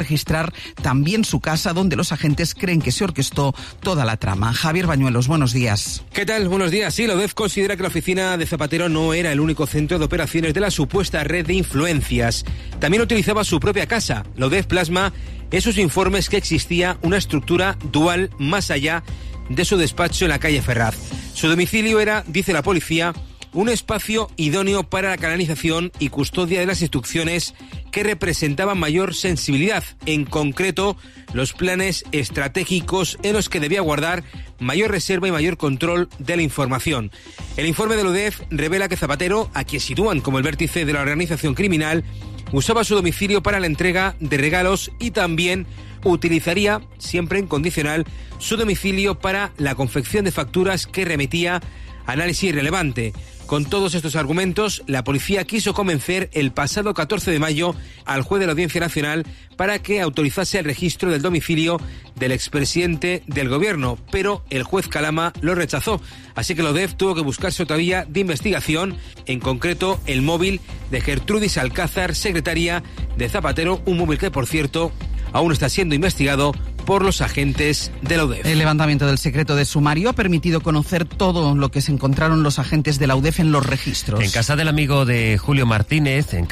registrar también su casa, donde los agentes creen que se orquestó toda la trama. Javier Bañuelos, buenos días. ¿Qué tal? Buenos días. Sí, la UDEF considera que la oficina de Zapatero no era el único centro de operaciones de la supuesta red de influencias. También utilizaba su propia casa. La UDEF plasma en sus informes que existía una estructura dual más allá de su despacho en la calle Ferraz. Su domicilio era, dice la policía, un espacio idóneo para la canalización y custodia de las instrucciones que representaban mayor sensibilidad, en concreto los planes estratégicos en los que debía guardar mayor reserva y mayor control de la información. El informe de la UDEF revela que Zapatero, a quien sitúan como el vértice de la organización criminal, usaba su domicilio para la entrega de regalos y también utilizaría, siempre en condicional, su domicilio para la confección de facturas que remitía a análisis relevante. Con todos estos argumentos, la policía quiso convencer el pasado 14 de mayo al juez de la Audiencia Nacional para que autorizase el registro del domicilio del expresidente del gobierno, pero el juez Calama lo rechazó. Así que la UDEF tuvo que buscarse otra vía de investigación, en concreto el móvil de Gertrudis Alcázar, secretaria de Zapatero, un móvil que, por cierto, aún está siendo investigado por los agentes de la UDEF. El levantamiento del secreto de sumario ha permitido conocer todo lo que se encontraron los agentes de la UDEF en los registros. En casa del amigo de Julio Martínez, que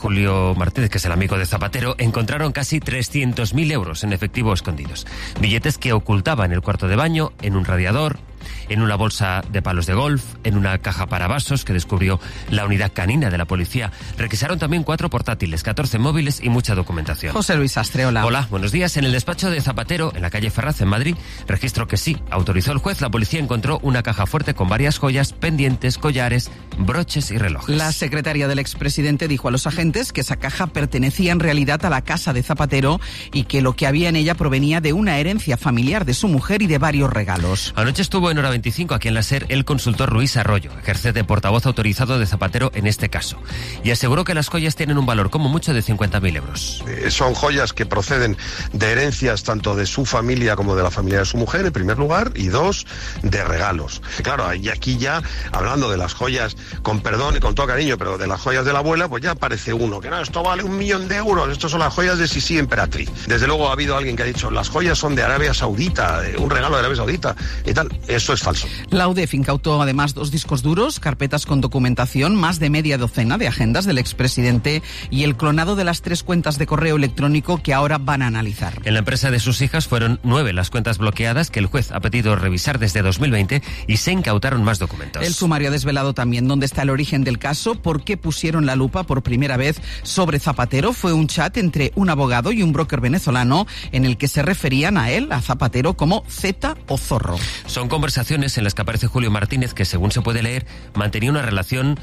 es el amigo de Zapatero, encontraron casi 300.000 euros en efectivo escondidos. Billetes que ocultaba en el cuarto de baño, en un radiador, en una bolsa de palos de golf, en una caja para vasos que descubrió la unidad canina de la policía. Requisaron también 4 portátiles, 14 móviles y mucha documentación. José Luis Astre, hola. Hola, buenos días. En el despacho de Zapatero, en la calle Ferraz, en Madrid, registro que sí autorizó el juez, la policía encontró una caja fuerte con varias joyas, pendientes, collares, broches y relojes. La secretaria del expresidente dijo a los agentes que esa caja pertenecía en realidad a la casa de Zapatero y que lo que había en ella provenía de una herencia familiar de su mujer y de varios regalos. Anoche estuvo en Hora 25 aquí en la SER el consultor Ruiz Arroyo, ejerce de portavoz autorizado de Zapatero en este caso, y aseguró que las joyas tienen un valor como mucho de 50.000 euros. Son joyas que proceden de herencias tanto de su familia como de la familia de su mujer, en primer lugar, y 2, de regalos. Claro, y aquí ya, hablando de las joyas, con perdón y con todo cariño, pero de las joyas de la abuela, pues ya aparece uno, que no, esto vale 1.000.000 de euros, estos son las joyas de Sisi Emperatriz. Desde luego ha habido alguien que ha dicho, las joyas son de Arabia Saudita, un regalo de Arabia Saudita, y tal. Eso es falso. La UDEF incautó además 2 discos duros, carpetas con documentación, más de media docena de agendas del expresidente y el clonado de las 3 cuentas de correo electrónico que ahora van a analizar. En la empresa de sus hijas fueron 9 las cuentas bloqueadas que el juez ha pedido revisar desde 2020 y se incautaron más documentos. El sumario ha desvelado también dónde está el origen del caso, por qué pusieron la lupa por primera vez sobre Zapatero. Fue un chat entre un abogado y un broker venezolano en el que se referían a él, a Zapatero, como Z o Zorro. Son conversaciones en las que aparece Julio Martínez, que según se puede leer, mantenía una relación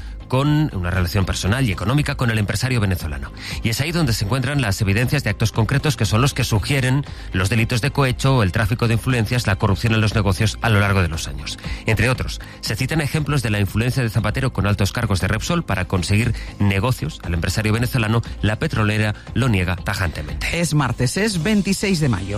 personal y económica con el empresario venezolano. Y es ahí donde se encuentran las evidencias de actos concretos que son los que sugieren los delitos de cohecho, el tráfico de influencias, la corrupción en los negocios a lo largo de los años. Entre otros, se citan ejemplos de la influencia de Zapatero con altos cargos de Repsol para conseguir negocios al empresario venezolano. La petrolera lo niega tajantemente. Es martes, es 26 de mayo.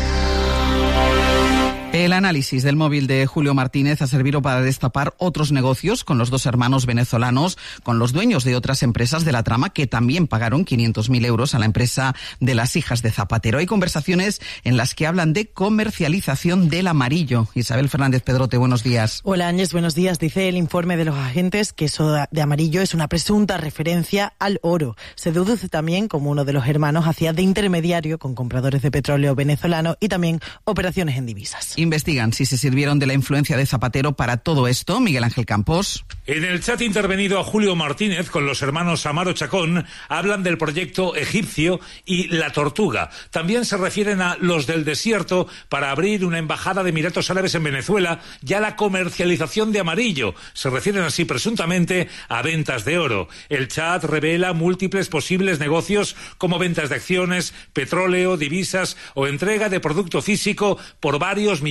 El análisis del móvil de Julio Martínez ha servido para destapar otros negocios con los 2 hermanos venezolanos, con los dueños de otras empresas de la trama que también pagaron 500.000 euros a la empresa de las hijas de Zapatero. Hay conversaciones en las que hablan de comercialización del amarillo. Isabel Fernández Pedrote, buenos días. Hola Áñez, buenos días. Dice el informe de los agentes que eso de amarillo es una presunta referencia al oro. Se deduce también como uno de los hermanos hacía de intermediario con compradores de petróleo venezolano y también operaciones en divisas. Investigan si se sirvieron de la influencia de Zapatero para todo esto. Miguel Ángel Campos. En el chat intervenido a Julio Martínez con los hermanos Amaro Chacón hablan del proyecto egipcio y la tortuga. También se refieren a los del desierto para abrir una embajada de Emiratos Árabes en Venezuela y a la comercialización de amarillo. Se refieren así presuntamente a ventas de oro. El chat revela múltiples posibles negocios como ventas de acciones, petróleo, divisas o entrega de producto físico por varios millones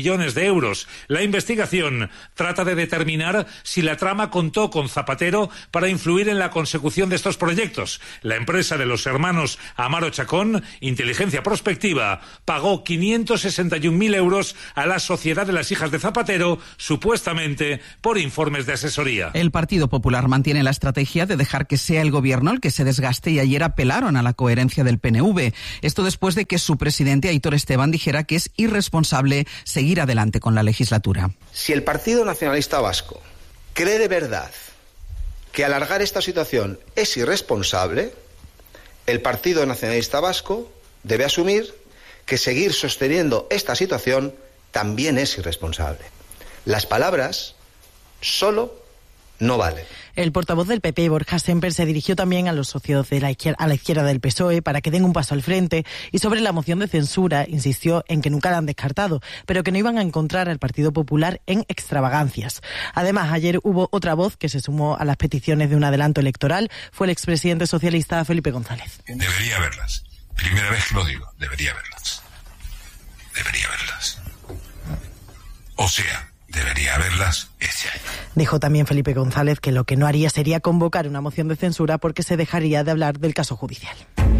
millones de euros. La investigación trata de determinar si la trama contó con Zapatero para influir en la consecución de estos proyectos. La empresa de los hermanos Amaro Chacón, Inteligencia Prospectiva, pagó 561.000 euros a la Sociedad de las Hijas de Zapatero, supuestamente por informes de asesoría. El Partido Popular mantiene la estrategia de dejar que sea el gobierno el que se desgaste y ayer apelaron a la coherencia del PNV. Esto después de que su presidente Aitor Esteban dijera que es irresponsable seguir adelante con la legislatura. Si el Partido Nacionalista Vasco cree de verdad que alargar esta situación es irresponsable, el Partido Nacionalista Vasco debe asumir que seguir sosteniendo esta situación también es irresponsable. Las palabras solo no valen. El portavoz del PP, Borja Semper, se dirigió también a los socios de a la izquierda del PSOE para que den un paso al frente y sobre la moción de censura insistió en que nunca la han descartado, pero que no iban a encontrar al Partido Popular en extravagancias. Además, ayer hubo otra voz que se sumó a las peticiones de un adelanto electoral, fue el expresidente socialista Felipe González. Debería verlas. Primera vez que lo digo, debería verlas. Debería verlas. O sea, debería verlas este año. Dijo también Felipe González que lo que no haría sería convocar una moción de censura porque se dejaría de hablar del caso judicial.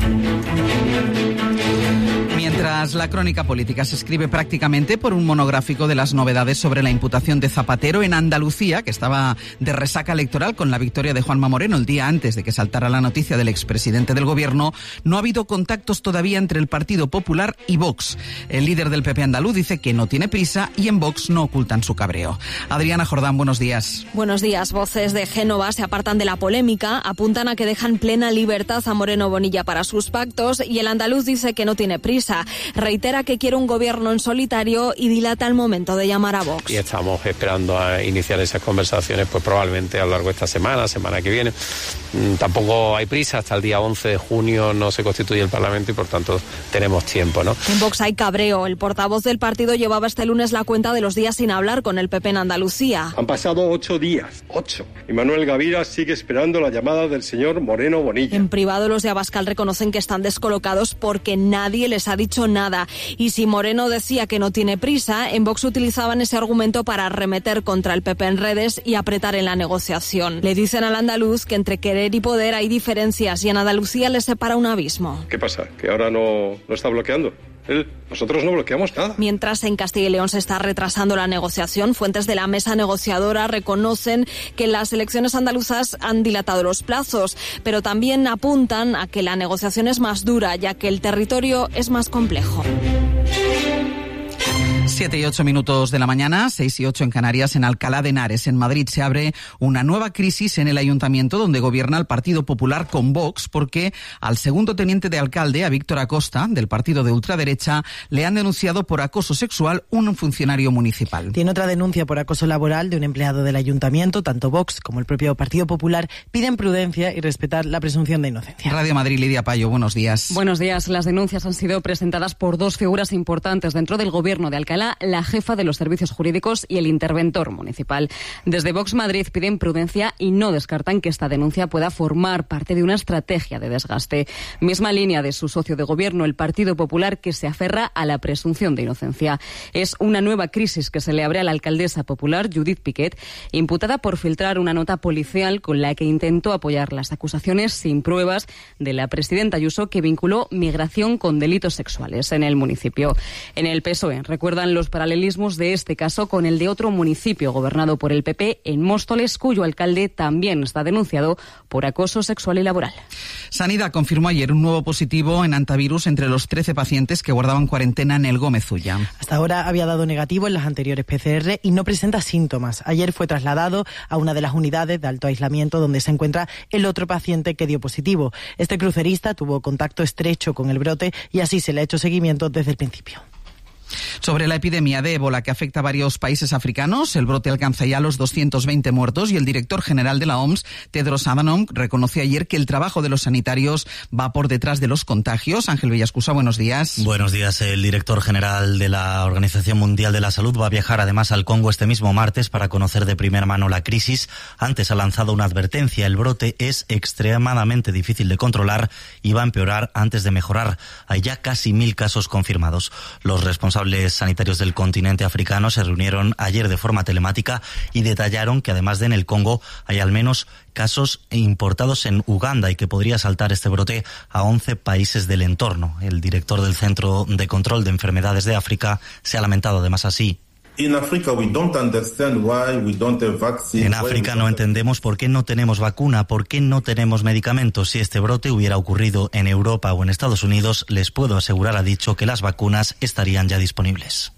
Mientras la crónica política se escribe prácticamente por un monográfico de las novedades sobre la imputación de Zapatero en Andalucía, que estaba de resaca electoral con la victoria de Juanma Moreno el día antes de que saltara la noticia del expresidente del gobierno, no ha habido contactos todavía entre el Partido Popular y Vox. El líder del PP andaluz dice que no tiene prisa y en Vox no ocultan su cabreo. Adriana Jordán, buenos días. Buenos días. Voces de Génova se apartan de la polémica, apuntan a que dejan plena libertad a Moreno Bonilla para sus pactos y el andaluz dice que no tiene prisa. Reitera que quiere un gobierno en solitario y dilata el momento de llamar a Vox. Y estamos esperando a iniciar esas conversaciones, pues probablemente a lo largo de esta semana que viene. Tampoco hay prisa, hasta el día 11 de junio no se constituye el Parlamento y por tanto tenemos tiempo, ¿no? En Vox hay cabreo. El portavoz del partido llevaba este lunes la cuenta de los días sin hablar con el PP en Andalucía. Han pasado 8 días, 8. Y Manuel Gavira sigue esperando la llamada del señor Moreno Bonilla. En privado los de Abascal reconocen que están descolocados porque nadie les ha dicho nada. Y si Moreno decía que no tiene prisa, en Vox utilizaban ese argumento para arremeter contra el PP en redes y apretar en la negociación. Le dicen al andaluz que entre querer y poder hay diferencias y en Andalucía les separa un abismo. ¿Qué pasa? ¿Que ahora no está bloqueando? Nosotros no bloqueamos nada. Mientras en Castilla y León se está retrasando la negociación, fuentes de la mesa negociadora reconocen que las elecciones andaluzas han dilatado los plazos, pero también apuntan a que la negociación es más dura, ya que el territorio es más complejo. 7 y 8 minutos de la mañana, 6 y 8 en Canarias. En Alcalá de Henares, en Madrid, se abre una nueva crisis en el ayuntamiento donde gobierna el Partido Popular con Vox, porque al segundo teniente de alcalde, a Víctor Acosta, del partido de ultraderecha, le han denunciado por acoso sexual un funcionario municipal. Tiene otra denuncia por acoso laboral de un empleado del ayuntamiento. Tanto Vox como el propio Partido Popular piden prudencia y respetar la presunción de inocencia. Radio Madrid, Lidia Payo, buenos días. Buenos días. Las denuncias han sido presentadas por dos figuras importantes dentro del gobierno de Alcalá, la jefa de los servicios jurídicos y el interventor municipal. Desde Vox Madrid piden prudencia y no descartan que esta denuncia pueda formar parte de una estrategia de desgaste. Misma línea de su socio de gobierno, el Partido Popular, que se aferra a la presunción de inocencia. Es una nueva crisis que se le abre a la alcaldesa popular, Judith Piquet, imputada por filtrar una nota policial con la que intentó apoyar las acusaciones sin pruebas de la presidenta Ayuso, que vinculó migración con delitos sexuales en el municipio. En el PSOE recuerdan los paralelismos de este caso con el de otro municipio gobernado por el PP en Móstoles, cuyo alcalde también está denunciado por acoso sexual y laboral. Sanidad confirmó ayer un nuevo positivo en antivirus entre los 13 pacientes que guardaban cuarentena en el Gómez Ulla. Hasta ahora había dado negativo en las anteriores PCR y no presenta síntomas. Ayer fue trasladado a una de las unidades de alto aislamiento donde se encuentra el otro paciente que dio positivo. Este crucerista tuvo contacto estrecho con el brote y así se le ha hecho seguimiento desde el principio. Sobre la epidemia de ébola que afecta a varios países africanos, el brote alcanza ya los 220 muertos y el director general de la OMS, Tedros Adhanom, reconoció ayer que el trabajo de los sanitarios va por detrás de los contagios. Ángel Villascusa, buenos días. Buenos días. El director general de la Organización Mundial de la Salud va a viajar además al Congo este mismo martes para conocer de primera mano la crisis. Antes ha lanzado una advertencia: el brote es extremadamente difícil de controlar y va a empeorar antes de mejorar. Hay ya casi 1000 casos confirmados. Los responsables responsables sanitarios del continente africano se reunieron ayer de forma telemática y detallaron que además de en el Congo hay al menos casos importados en Uganda y que podría saltar este brote a 11 países del entorno. El director del Centro de Control de Enfermedades de África se ha lamentado además así. En África no entendemos por qué no tenemos vacuna, por qué no tenemos medicamentos. Si este brote hubiera ocurrido en Europa o en Estados Unidos, les puedo asegurar, ha dicho, que las vacunas estarían ya disponibles.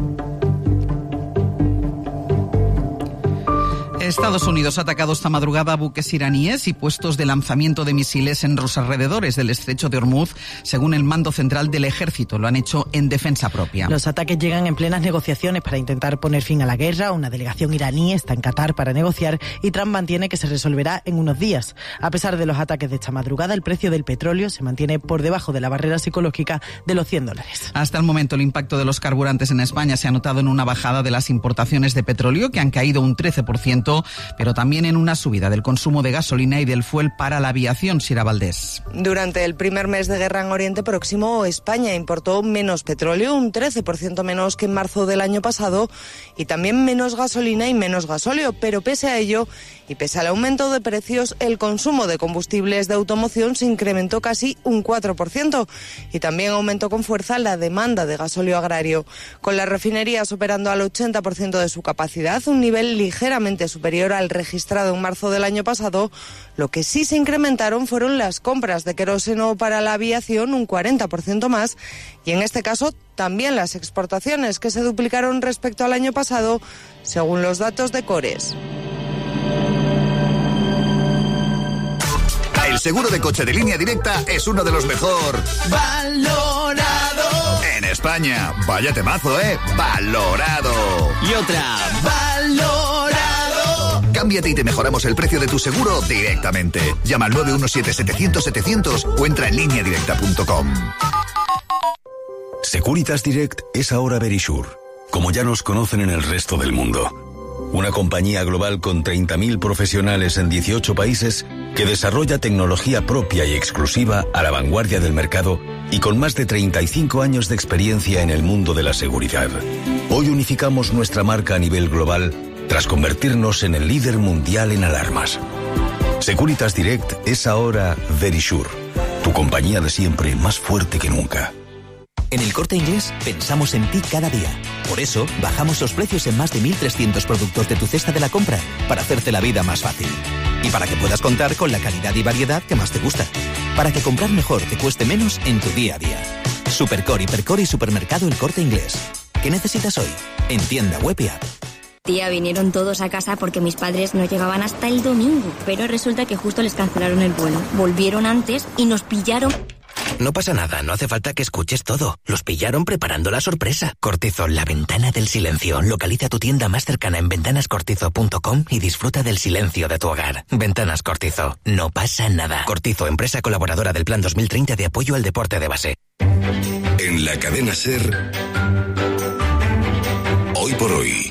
Estados Unidos ha atacado esta madrugada buques iraníes y puestos de lanzamiento de misiles en los alrededores del estrecho de Hormuz, según el mando central del ejército. Lo han hecho en defensa propia. Los ataques llegan en plenas negociaciones para intentar poner fin a la guerra. Una delegación iraní está en Qatar para negociar y Trump mantiene que se resolverá en unos días. A pesar de los ataques de esta madrugada, el precio del petróleo se mantiene por debajo de la barrera psicológica de los $100. Hasta el momento, el impacto de los carburantes en España se ha notado en una bajada de las importaciones de petróleo, que han caído un 13%, pero también en una subida del consumo de gasolina y del fuel para la aviación. Sira Valdés. Durante el primer mes de guerra en Oriente Próximo, España importó menos petróleo, un 13% menos que en marzo del año pasado, y también menos gasolina y menos gasóleo. Pero pese a ello, y pese al aumento de precios, el consumo de combustibles de automoción se incrementó casi un 4%, y también aumentó con fuerza la demanda de gasóleo agrario. Con las refinerías operando al 80% de su capacidad, un nivel ligeramente superior al registrado en marzo del año pasado, lo que sí se incrementaron fueron las compras de queroseno para la aviación, un 40% más, y en este caso también las exportaciones, que se duplicaron respecto al año pasado, según los datos de Cores. El seguro de coche de Línea Directa es uno de los mejor valorado en España. Vaya temazo, valorado. Y otra, valorado. Cámbiate y te mejoramos el precio de tu seguro directamente. Llama al 917-700-700 o entra en lineadirecta.com. Securitas Direct es ahora Verisure, como ya nos conocen en el resto del mundo. Una compañía global con 30.000 profesionales en 18 países que desarrolla tecnología propia y exclusiva a la vanguardia del mercado y con más de 35 años de experiencia en el mundo de la seguridad. Hoy unificamos nuestra marca a nivel global tras convertirnos en el líder mundial en alarmas. Securitas Direct es ahora Verisure, tu compañía de siempre más fuerte que nunca. En El Corte Inglés pensamos en ti cada día. Por eso, bajamos los precios en más de 1.300 productos de tu cesta de la compra para hacerte la vida más fácil. Y para que puedas contar con la calidad y variedad que más te gusta. Para que comprar mejor te cueste menos en tu día a día. Supercore, Hipercore y Supermercado El Corte Inglés. ¿Qué necesitas hoy? En tienda web y app. Tía, vinieron todos a casa porque mis padres no llegaban hasta el domingo. Pero resulta que justo les cancelaron el vuelo. Volvieron antes y nos pillaron... No pasa nada, no hace falta que escuches todo. Los pillaron preparando la sorpresa. Cortizo, la ventana del silencio. Localiza tu tienda más cercana en ventanascortizo.com y disfruta del silencio de tu hogar. Ventanas Cortizo, no pasa nada. Cortizo, empresa colaboradora del Plan 2030 de apoyo al deporte de base. En la cadena SER, Hoy por Hoy,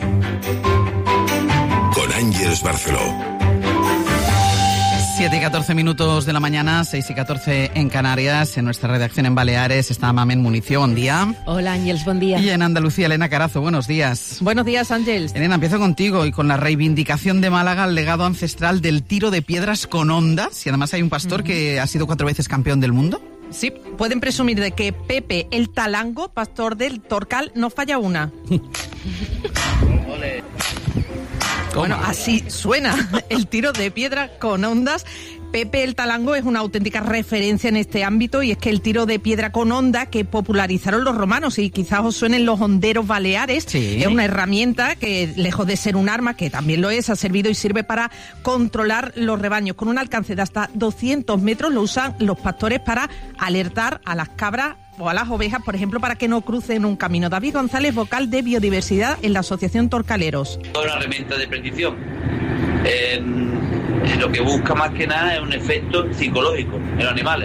con Ángeles Barceló. 7 y 14 minutos de la mañana, 6 y 14 en Canarias. En nuestra redacción en Baleares está Mamen Municio, buen día. Hola Ángeles, buen día. Y en Andalucía, Elena Carazo, buenos días. Buenos días, Ángeles. Elena, empiezo contigo y con la reivindicación de Málaga al legado ancestral del tiro de piedras con ondas. Y además hay un pastor que ha sido 4 veces campeón del mundo. Sí, pueden presumir de que Pepe el Talango, pastor del Torcal, no falla una. Bueno, así suena el tiro de piedra con ondas. Pepe el Talango es una auténtica referencia en este ámbito, y es que el tiro de piedra con onda que popularizaron los romanos, y quizás os suenen los honderos baleares, sí. Es una herramienta que, lejos de ser un arma, que también lo es, ha servido y sirve para controlar los rebaños. Con un alcance de hasta 200 metros lo usan los pastores para alertar a las cabras o a las ovejas, por ejemplo, para que no crucen un camino. David González, vocal de Biodiversidad en la Asociación Torcaleros. Una herramienta de predicción. Lo que busca más que nada es un efecto psicológico en los animales.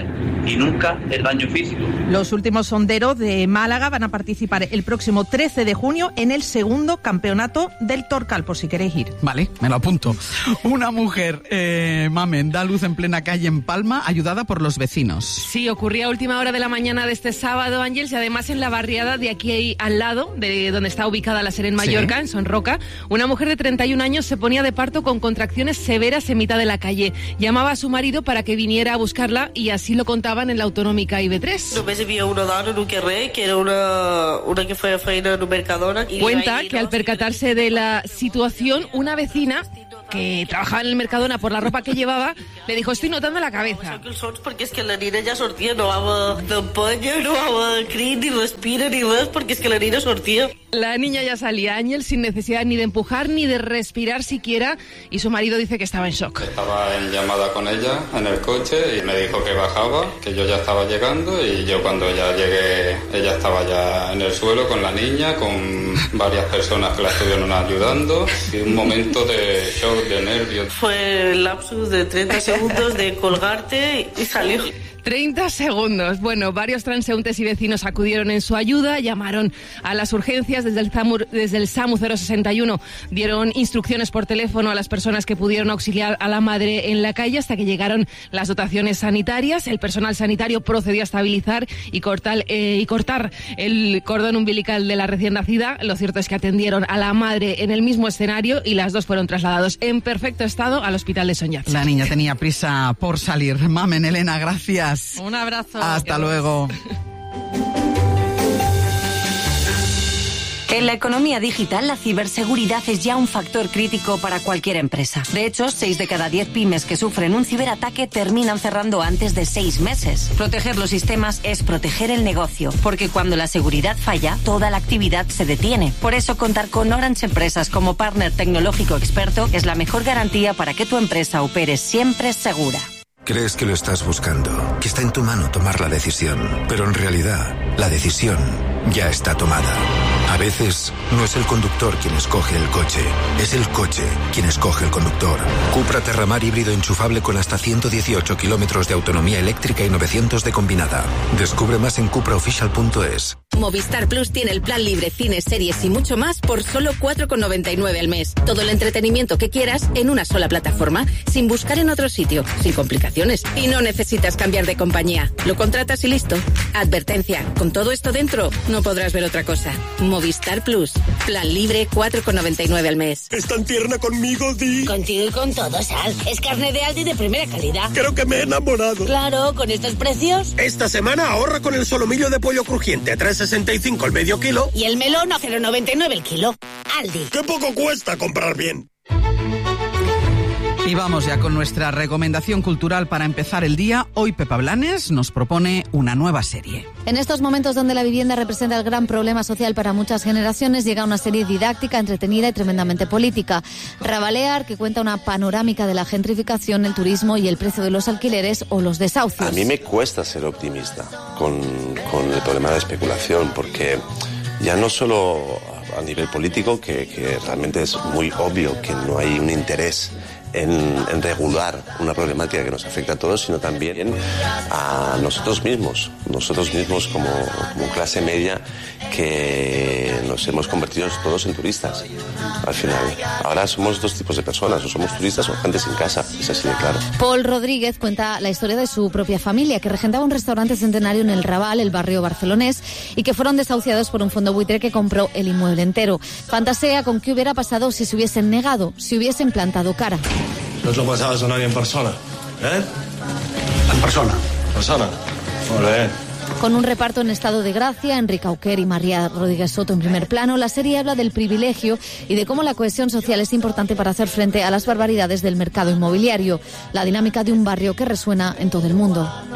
y nunca el daño físico. Los últimos sonderos de Málaga van a participar el próximo 13 de junio en el segundo campeonato del Torcal, por si queréis ir. Vale, me lo apunto. Una mujer, Mamen, da luz en plena calle en Palma, ayudada por los vecinos. Sí, ocurría a última hora de la mañana de este sábado, Ángeles, y además en la barriada de aquí al lado, de donde está ubicada la sede en Mallorca, sí, en Son Roca, una mujer de 31 años se ponía de parto con contracciones severas en mitad de la calle. Llamaba a su marido para que viniera a buscarla y así lo contaban en la Autonómica IB3. Només hi havia una dona en un carrer, que era una que feia feina en un Mercadona. Cuenta que al percatarse de la situación, una vecina que trabajaba en el Mercadona por la ropa que llevaba, le dijo: estoy notando la cabeza. Porque es que la nina ya sortía, no daba d'ampolla, no daba crit, ni respira, ni res, porque es que la nina sortía. La niña ya salía, Ángel, sin necesidad ni de empujar ni de respirar siquiera, y su marido dice que estaba en shock. Estaba en llamada con ella en el coche y me dijo que bajaba, que yo ya estaba llegando, y yo cuando ya llegué, ella estaba ya en el suelo con la niña, con varias personas que la estuvieron ayudando, y un momento de shock, de nervios. Fue el lapsus de 30 segundos de colgarte y salió. 30 segundos. Bueno, varios transeúntes y vecinos acudieron en su ayuda, llamaron a las urgencias desde el SAMU 061, dieron instrucciones por teléfono a las personas que pudieron auxiliar a la madre en la calle hasta que llegaron las dotaciones sanitarias. El personal sanitario procedió a estabilizar y cortar el cordón umbilical de la recién nacida. Lo cierto es que atendieron a la madre en el mismo escenario y las dos fueron trasladados en perfecto estado al hospital de Son Yats. La niña tenía prisa por salir. Mamen, Elena, gracias. Un abrazo. Hasta luego. En la economía digital, la ciberseguridad es ya un factor crítico para cualquier empresa. De hecho, 6 de cada 10 pymes que sufren un ciberataque terminan cerrando antes de 6 meses. Proteger los sistemas es proteger el negocio, porque cuando la seguridad falla, toda la actividad se detiene. Por eso, contar con Orange Empresas como partner tecnológico experto es la mejor garantía para que tu empresa opere siempre segura. Crees que lo estás buscando, que está en tu mano tomar la decisión, pero en realidad, la decisión ya está tomada. A veces, no es el conductor quien escoge el coche, es el coche quien escoge el conductor. Cupra Terramar híbrido enchufable con hasta 118 kilómetros de autonomía eléctrica y 900 de combinada. Descubre más en cupraofficial.es. Movistar Plus tiene el plan libre, cines, series y mucho más por solo 4,99 al mes. Todo el entretenimiento que quieras en una sola plataforma, sin buscar en otro sitio, sin complicaciones. Y no necesitas cambiar de compañía. Lo contratas y listo. Advertencia, con todo esto dentro, no podrás ver otra cosa. Movistar Plus. Plan libre, 4,99 al mes. ¿Es tan tierna conmigo, Di? Contigo y con todo, Sal. Es carne de Aldi de primera calidad. Creo que me he enamorado. Claro, con estos precios. Esta semana ahorra con el solomillo de pollo crujiente a 3,65 el medio kilo. Y el melón a 0,99 el kilo. Aldi. ¡Qué poco cuesta comprar bien! Y vamos ya con nuestra recomendación cultural para empezar el día. Hoy Pepa Blanes nos propone una nueva serie. En estos momentos donde la vivienda representa el gran problema social para muchas generaciones, llega una serie didáctica, entretenida y tremendamente política. Rabalear, que cuenta una panorámica de la gentrificación, el turismo y el precio de los alquileres o los desahucios. A mí me cuesta ser optimista con el problema de especulación, porque ya no solo a nivel político, que realmente es muy obvio que no hay un interés en regular una problemática que nos afecta a todos, sino también a nosotros mismos como clase media, que nos hemos convertido todos en turistas. Al final, ahora somos dos tipos de personas: o somos turistas o gente sin casa, es así de claro. Paul Rodríguez cuenta la historia de su propia familia, que regentaba un restaurante centenario en el Raval, el barrio barcelonés, y que fueron desahuciados por un fondo buitre que compró el inmueble entero. Fantasea con qué hubiera pasado si se hubiesen negado, si hubiesen plantado cara. ¿No os lo pasabas a nadie en persona? En persona. ¿Persona? Muy bien. Con un reparto en estado de gracia, Enrique Auquer y María Rodríguez Soto en primer plano, la serie habla del privilegio y de cómo la cohesión social es importante para hacer frente a las barbaridades del mercado inmobiliario, la dinámica de un barrio que resuena en todo el mundo.